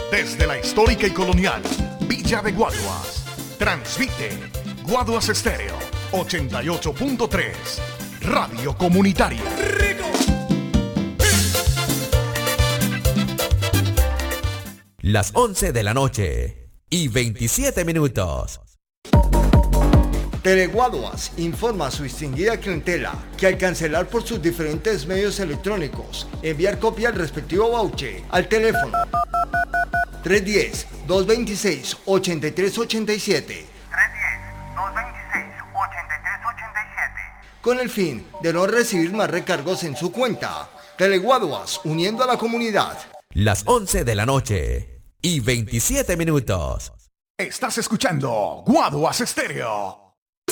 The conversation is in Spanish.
Desde la histórica y colonial Villa de Guaduas, transmite Guaduas Estéreo 88.3, Radio Comunitaria. Las 11 de la noche y 27 minutos. Teleguaduas informa a su distinguida clientela que al cancelar por sus diferentes medios electrónicos, enviar copia del respectivo voucher al teléfono 310-226-8387 con el fin de no recibir más recargos en su cuenta. Teleguaduas, uniendo a la comunidad. Las 11 de la noche y 27 minutos. Estás escuchando Guaduas Estéreo.